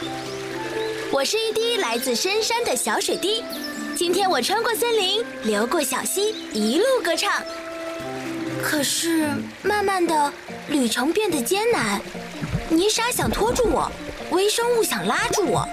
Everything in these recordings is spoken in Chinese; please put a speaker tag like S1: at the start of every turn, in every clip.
S1: 我是一滴来自深山的小水滴，今天我穿过森林，流过小溪，一路歌唱。可是慢慢的，旅程变得艰难，泥沙想拖住我，微生物想拉住我。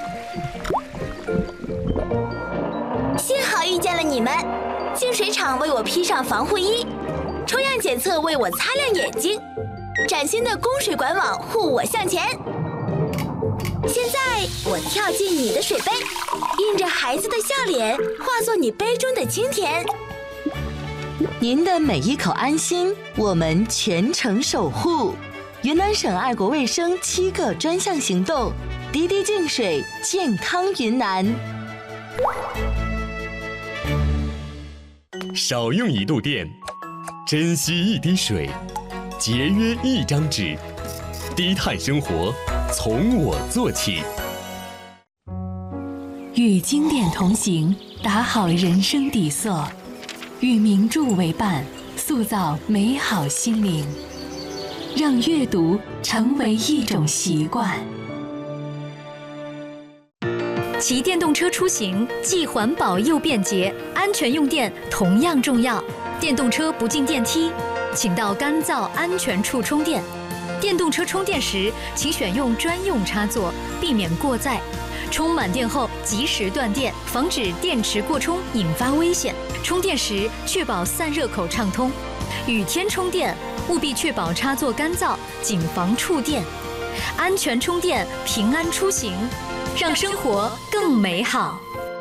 S1: 幸好遇见了你们，净水厂为我披上防护衣，抽样检测为我擦亮眼睛，崭新的供水管网护我向前。现在我跳进你的水杯，印着孩子的笑脸，化作你杯中的清甜。
S2: 您的每一口安心，我们全程守护。云南省爱国卫生7个专项行动，滴滴净水，健康云南。
S3: 少用1度电，珍惜1滴水，节约1张纸，低碳生活从我做起。
S4: 与经典同行，打好人生底色；与名著为伴，塑造美好心灵。让阅读成为一种习惯。
S5: 骑电动车出行既环保又便捷，安全用电同样重要。电动车不进电梯，请到干燥安全处充电。电动车充电时，请选用专用插座，避免过载。充满电后及时断电，防止电池过充引发危险。充电时确保散热口畅通。雨天充电务必确保插座干燥，谨防触电。安全充电，平安出行，让生活更美好。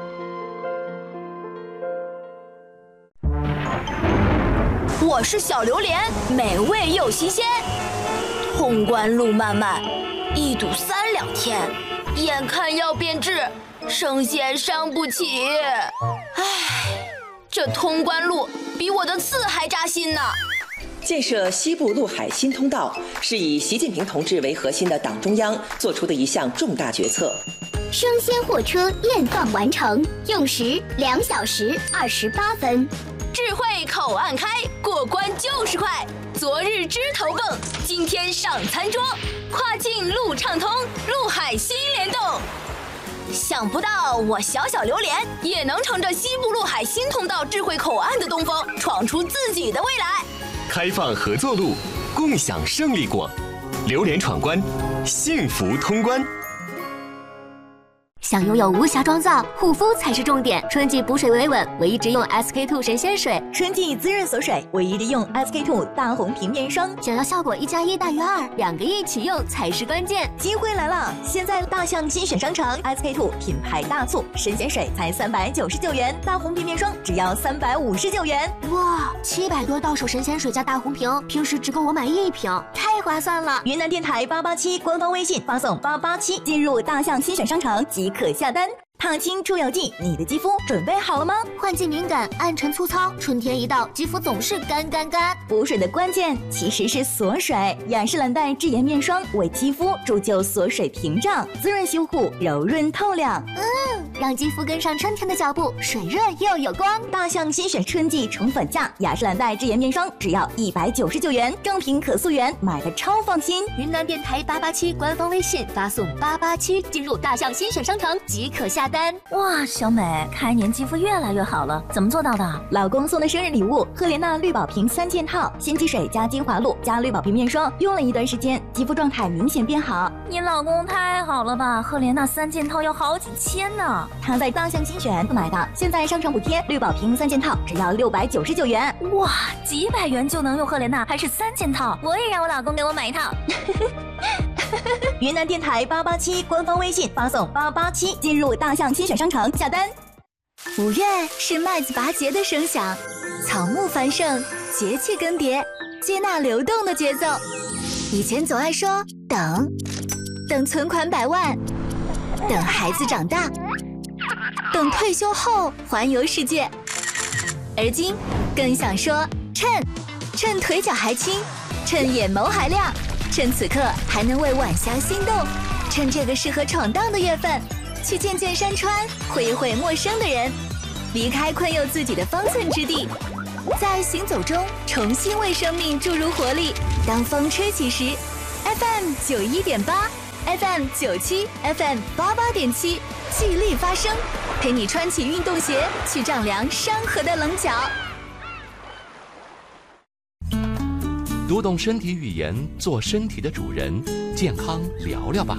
S1: 我是小榴莲，美味又新鲜。通关路漫漫，一堵3两天，眼看要变质，生鲜伤不起。唉，这通关路比我的刺还扎心呢。
S6: 建设西部陆海新通道是以习近平同志为核心的党中央做出的一项重大决策。
S7: 生鲜货车验放完成，用时2小时28分。
S1: 智慧口岸开，过关就是快。昨日枝头蹦，今天上餐桌。跨境路畅通，陆海新联动。想不到我小小榴莲也能乘着西部陆海新通道智慧口岸的东风，闯出自己的未来。
S3: 开放合作路，共享胜利果。榴莲闯关，幸福通关。
S7: 想拥有无瑕妆造，护肤才是重点。春季补水维稳，唯一只用 SK2 神仙水；
S8: 春季滋润锁水，唯一的用 SK2 大红瓶面霜。
S7: 想要效果1+1大于2，2个一起用才是关键。
S8: 机会来了！现在大象新选商城 SK2 品牌大促，神仙水才399元，大红瓶面霜只要359元。
S7: 哇，700多到手神仙水加大红瓶，平时只够我买1瓶，太划算了！
S8: 云南电台887官方微信发送887，进入大象新选商城即可下单。烫青出油剂，你的肌肤准备好了吗？
S7: 换季敏感，暗沉粗糙，春天一到，肌肤总是干。
S8: 补水的关键其实是锁水，雅诗兰黛智颜面霜为肌肤铸就锁水屏障，滋润修护，柔润透亮。
S7: 让肌肤跟上春天的脚步，水润又有光。
S8: 大象新选春季宠粉价，雅诗兰黛智颜面霜只要199元，正品可溯源，买的超放心。
S7: 云南电台887官方微信发送887，进入大象新选商城即可下单。
S9: 哇，小美，开年肌肤越来越好了，怎么做到的？
S8: 老公送的生日礼物，赫莲娜绿宝瓶3件套，新肌水加精华露加绿宝瓶面霜，用了一段时间，肌肤状态明显变好。
S9: 你老公太好了吧，赫莲娜3件套要好几千呢。
S8: 他在大象新选买的，现在商城补贴，绿宝瓶3件套只要699元。
S9: 哇，几百元就能用赫莲娜，还是3件套，我也让我老公给我买一套。
S8: 云南电台887官方微信发送887，进入大象新选商城下单。
S5: 5月是麦子拔节的声响，草木繁盛，节气更迭，接纳流动的节奏。以前总爱说等存款100万，等孩子长大，等退休后环游世界。而今更想说趁腿脚还轻，趁眼眸还亮，趁此刻还能为晚霞心动，趁这个适合闯荡的月份，去见见山川，会一会陌生的人，离开困囿自己的方寸之地，在行走中重新为生命注入活力。当风吹起时，FM91.8 FM 97 FM 88.7，聚力发声，陪你穿起运动鞋去丈量山河的棱角。
S10: 读懂身体语言，做身体的主人，健康聊聊吧。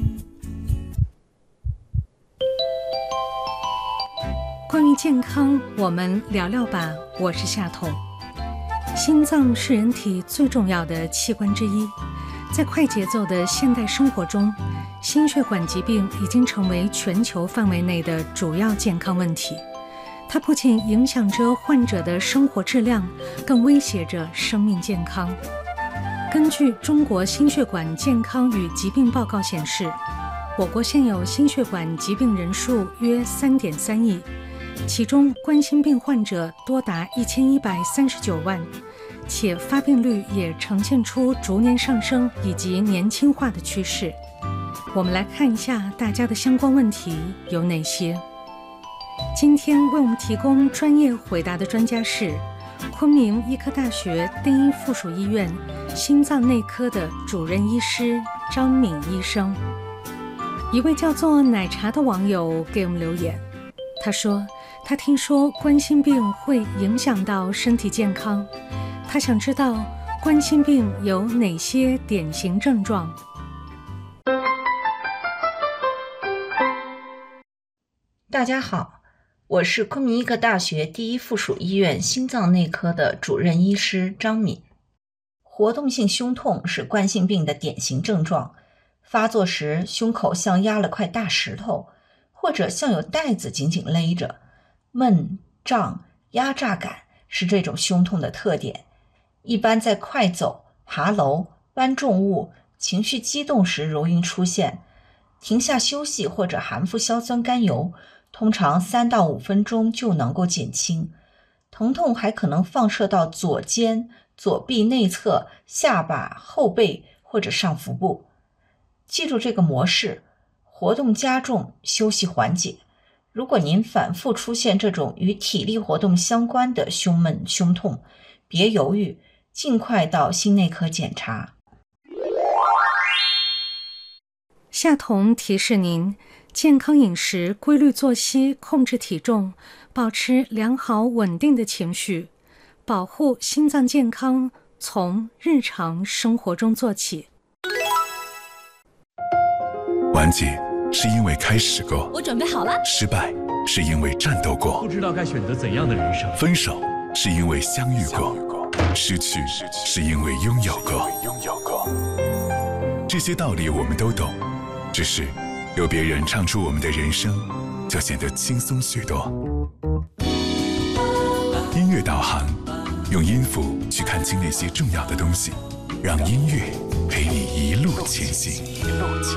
S11: 关于健康，我们聊聊吧。我是夏彤。心脏是人体最重要的器官之一，在快节奏的现代生活中，心血管疾病已经成为全球范围内的主要健康问题。它不仅影响着患者的生活质量，更威胁着生命健康。根据中国心血管健康与疾病报告显示，我国现有心血管疾病人数约 3.3 亿，其中冠心病患者多达1139万，且发病率也呈现出逐年上升以及年轻化的趋势。我们来看一下大家的相关问题有哪些。今天为我们提供专业回答的专家是昆明医科大学第一附属医院心脏内科的主任医师张敏医生。一位叫做奶茶的网友给我们留言，他说他听说冠心病会影响到身体健康，他想知道冠心病有哪些典型症状。
S12: 大家好，我是昆明医科大学第一附属医院心脏内科的主任医师张敏。活动性胸痛是冠心病的典型症状，发作时胸口像压了块大石头，或者像有带子紧紧勒着，闷、胀、压榨感是这种胸痛的特点。一般在快走、爬楼、搬重物、情绪激动时容易出现，停下休息或者含服硝酸甘油，通常3到5分钟就能够减轻。疼痛还可能放射到左肩、左臂内侧、下巴、后背或者上腹部。记住这个模式，活动加重，休息缓解。如果您反复出现这种与体力活动相关的胸闷、胸痛，别犹豫，尽快到心内科检查。
S11: 夏彤提示您，健康饮食、规律作息、控制体重，保持良好稳定的情绪，保护心脏健康，从日常生活中做起。
S13: 顽疾是因为开始过，
S7: 我准备好了。
S13: 失败是因为战斗过，
S3: 不知道该选择怎样的人生。
S13: 分手是因为相遇过，失去是因为拥有过。这些道理我们都懂，只是有别人唱出我们的人生，就显得轻松许多。音乐导航，用音符去看清那些重要的东西，让音乐陪你一路前行。